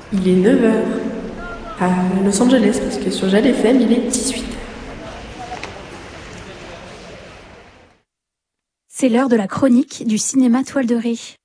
Il est 9h à Los Angeles, parce que sur JAL FM, il est 18h. C'est l'heure de la chronique du cinéma Toile de Ré.